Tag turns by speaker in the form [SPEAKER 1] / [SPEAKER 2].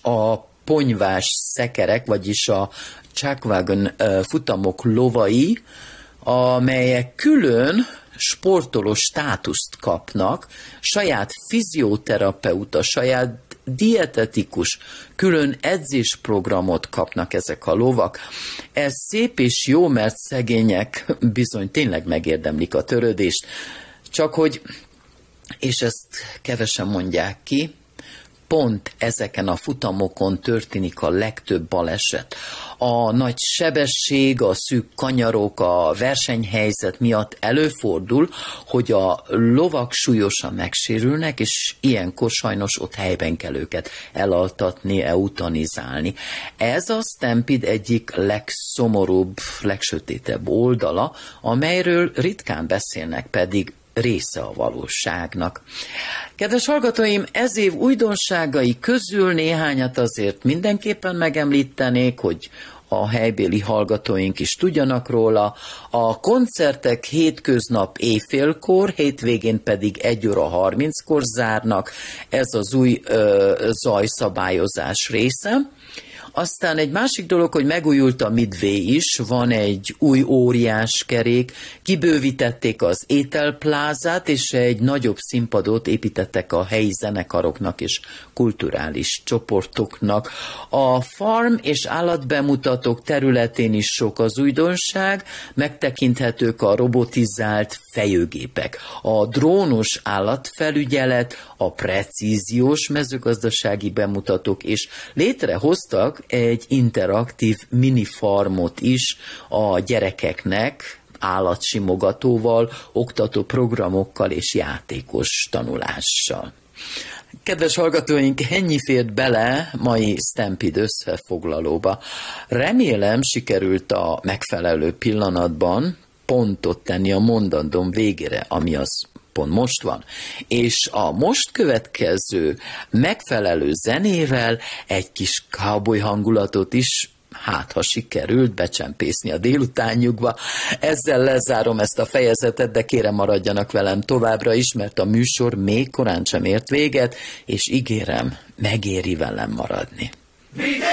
[SPEAKER 1] a ponyvás szekerek, vagyis a chuckwagon futamok lovai, amelyek külön sportoló státuszt kapnak, saját fizioterapeuta, saját dietetikus, külön edzésprogramot kapnak ezek a lovak. Ez szép és jó, mert szegények bizony tényleg megérdemlik a törődést, csak hogy, és ezt kevesen mondják ki, pont ezeken a futamokon történik a legtöbb baleset. A nagy sebesség, a szűk kanyarok, a versenyhelyzet miatt előfordul, hogy a lovak súlyosan megsérülnek, és ilyenkor sajnos ott helyben kell őket elaltatni, eutanizálni. Ez a Stampede egyik legszomorúbb, legsötétebb oldala, amelyről ritkán beszélnek, pedig része a valóságnak. Kedves hallgatóim, ez év újdonságai közül néhányat azért mindenképpen megemlítenék, hogy a helybéli hallgatóink is tudjanak róla. A koncertek hétköznap éjfélkor, hétvégén pedig 1 óra 30-kor zárnak. Ez az új zajszabályozás része. Aztán egy másik dolog, hogy megújult a Midway is, van egy új óriás kerék, kibővítették az ételplázát, és egy nagyobb színpadot építettek a helyi zenekaroknak és kulturális csoportoknak. A farm és állatbemutatók területén is sok az újdonság, megtekinthetők a robotizált fejőgépek, a drónos állatfelügyelet, a precíziós mezőgazdasági bemutatók, és létrehoztak egy interaktív minifarmot is a gyerekeknek, állatsimogatóval, oktató programokkal és játékos tanulással. Kedves hallgatóink, ennyi fért bele mai Stampede összefoglalóba. Remélem sikerült a megfelelő pillanatban pontot tenni a mondandóm végére, ami az pont most van, és a most következő megfelelő zenével egy kis cowboy hangulatot is, hát ha sikerült becsempészni a délutánjukba. Ezzel lezárom ezt a fejezetet, de kérem maradjanak velem továbbra is, mert a műsor még korán sem ért véget, és ígérem, megéri velem maradni.